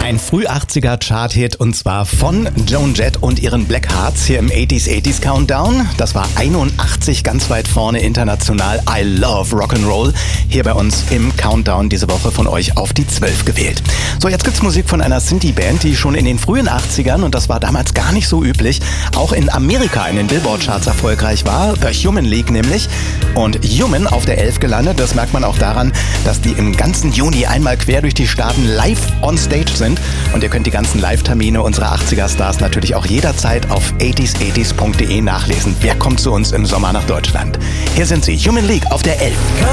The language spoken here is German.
Ein Früh-80er-Chart-Hit und zwar von Joan Jett und ihren Blackhearts hier im 80s Countdown. Das war 81 ganz weit vorne international. I love Rock'n'Roll. Hier bei uns im Countdown diese Woche von euch auf die 12 gewählt. So, jetzt gibt's Musik von einer Sinti-Band, die schon in den frühen 80ern, und das war damals gar nicht so üblich, auch in Amerika in den Billboard-Charts erfolgreich war. The Human League nämlich. Und Human auf der 11 gelandet. Das merkt man auch daran, dass die im ganzen Juni einmal quer durch die Staaten live on stage sind. Und ihr könnt die ganzen Live-Termine unserer 80er-Stars natürlich auch jederzeit auf 80s80s.de nachlesen. Wer kommt zu uns im Sommer nach Deutschland? Hier sind sie, Human League auf der 11.